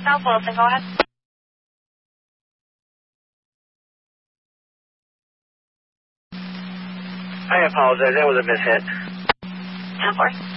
South Wilson, go ahead. I apologize. That was a mishit. 10-4.